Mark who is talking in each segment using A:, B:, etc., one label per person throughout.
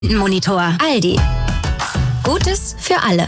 A: Monitor Aldi. Gutes für alle.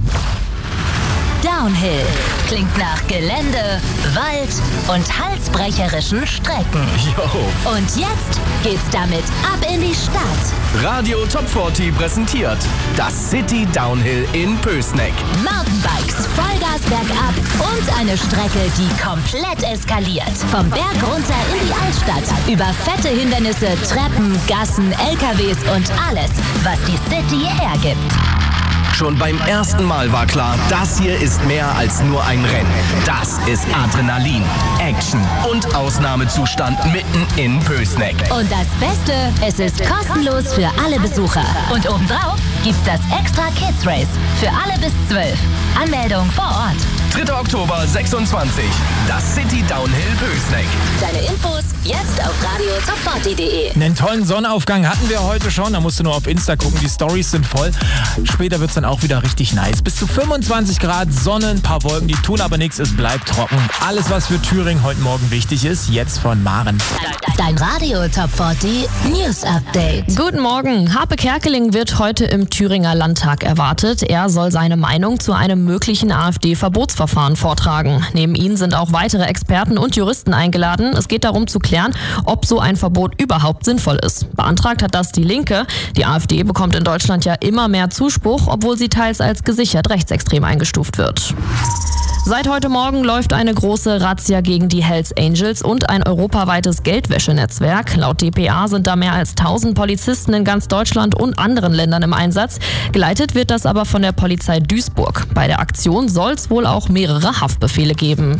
B: Downhill klingt nach Gelände, Wald und halsbrecherischen Strecken.
C: Jo.
B: Und jetzt geht's damit ab in die Stadt.
C: Radio Top 40 präsentiert das City Downhill in Pößneck.
B: Mountainbikes, Vollgas bergab und eine Strecke, die komplett eskaliert. Vom Berg runter in die Altstadt, über fette Hindernisse, Treppen, Gassen, LKWs und alles, was die City hergibt.
C: Schon beim ersten Mal war klar, das hier ist mehr als nur ein Rennen. Das ist Adrenalin, Action und Ausnahmezustand mitten in Pößneck.
B: Und das Beste, es ist kostenlos für alle Besucher. Und obendrauf gibt's das Extra Kids Race für alle bis 12. Anmeldung vor Ort.
C: 3. Oktober 26. Das City Downhill Pößneck.
B: Deine Infos jetzt auf radiotop40.de.
D: Einen tollen Sonnenaufgang hatten wir heute schon. Da musst du nur auf Insta gucken. Die Stories sind voll. Später wird es dann auch wieder richtig nice. Bis zu 25 Grad, Sonne, ein paar Wolken, die tun aber nichts. Es bleibt trocken. Alles, was für Thüringen heute Morgen wichtig ist, jetzt von Maren.
B: Dein Radio Top 40 News Update.
E: Guten Morgen. Harpe Kerkeling wird heute im Thüringer Landtag erwartet. Er soll seine Meinung zu einem möglichen AfD-Verbotsverfahren vortragen. Neben ihm sind auch weitere Experten und Juristen eingeladen. Es geht darum zu klären, ob so ein Verbot überhaupt sinnvoll ist. Beantragt hat das die Linke. Die AfD bekommt in Deutschland ja immer mehr Zuspruch, obwohl sie teils als gesichert rechtsextrem eingestuft wird. Seit heute Morgen läuft eine große Razzia gegen die Hells Angels und ein europaweites Geldwäschenetzwerk. Laut dpa sind da mehr als 1000 Polizisten in ganz Deutschland und anderen Ländern im Einsatz. Geleitet wird das aber von der Polizei Duisburg. Bei der Aktion soll es wohl auch mehrere Haftbefehle geben.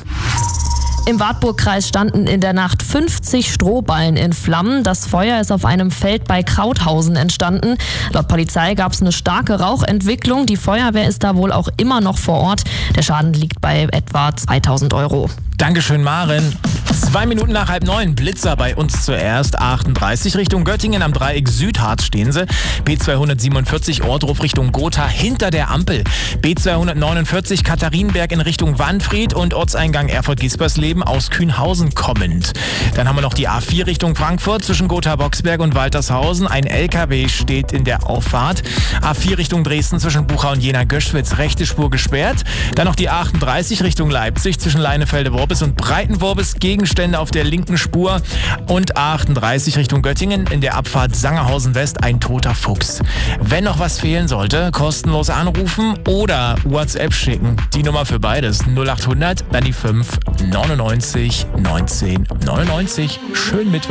E: Im Wartburgkreis standen in der Nacht 50 Strohballen in Flammen. Das Feuer ist auf einem Feld bei Krauthausen entstanden. Laut Polizei gab es eine starke Rauchentwicklung. Die Feuerwehr ist da wohl auch immer noch vor Ort. Der Schaden liegt bei etwa 2.000 €.
D: Dankeschön, Maren. 2 Minuten nach 8:30, Blitzer bei uns zuerst. 38 Richtung Göttingen am Dreieck Südharz stehen sie. B247 Ohrdruf Richtung Gotha hinter der Ampel. B249 Katharinenberg in Richtung Wanfried und Ortseingang Erfurt-Gispersleben aus Kühnhausen kommend. Dann haben wir noch die A4 Richtung Frankfurt zwischen Gotha-Boxberg und Waltershausen. Ein LKW steht in der Auffahrt. A4 Richtung Dresden zwischen Buchau und Jena-Göschwitz, rechte Spur gesperrt. Dann noch die 38 Richtung Leipzig zwischen Leinefelde-Worbis und Breitenworbis, Gegenstände auf der linken Spur. Und A38 Richtung Göttingen in der Abfahrt Sangerhausen West ein toter Fuchs. Wenn noch was fehlen sollte, kostenlos anrufen oder WhatsApp schicken. Die Nummer für beides 0800, dann die 5 99 19 99. Schönen Mittwoch.